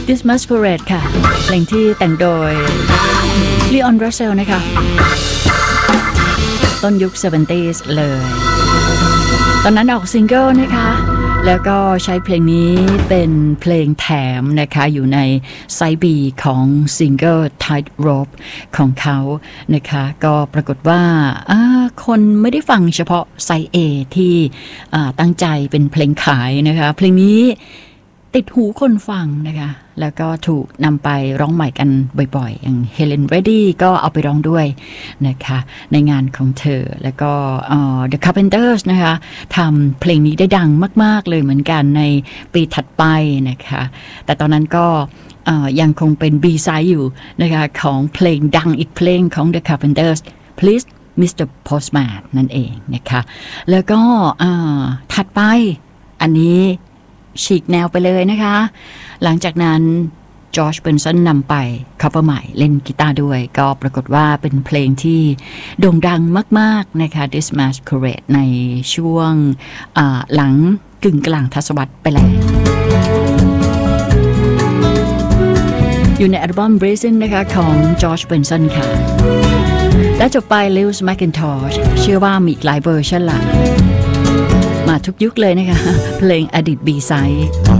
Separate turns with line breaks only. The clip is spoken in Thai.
This Masquerade ค่ะเพลงที่แต่งโดย Leon Russell นะคะต้นยุค 70s เลยตอนนั้นออกซิงเกิลนะคะแล้วก็ใช้เพลงนี้เป็นเพลงแถมนะคะอยู่ในไซด์ B ของซิงเกิล Tightrope ของเขานะคะก็ปรากฏว่าคนไม่ได้ฟังเฉพาะไซด์ A ที่ตั้งใจเป็นเพลงขายนะคะเพลงนี้ติดหูคนฟังนะคะแล้วก็ถูกนำไปร้องใหม่กันบ่อยๆอย่าง Helen Reddy ก็เอาไปร้องด้วยนะคะในงานของเธอแล้วก็ The Carpenters นะคะทำเพลงนี้ได้ดังมากๆเลยเหมือนกันในปีถัดไปนะคะแต่ตอนนั้นก็ยังคงเป็น B-side อยู่นะคะของเพลงดังอีกเพลงของ The Carpenters Please Mr. Postman นั่นเองนะคะแล้วก็ถัดไปอันนี้ฉีกแนวไปเลยนะคะหลังจากนั้นจอร์จเบนสันนำไป cover ใหม่เล่นกีตาร์ด้วยก็ปรากฏว่าเป็นเพลงที่โด่งดังมากๆนะคะ This Masquerade ในช่วงหลังกึ่งกลางทศวรรษไปแล้วอยู่ในอัลบั้ม Reason นะคะของจอร์จเบนสันค่ะและจบไป Lewis McIntosh เชื่อว่ามีอีกหลายเวอร์ชันหลังมาทุกยุคเลยนะคะเพลงอดีต B-side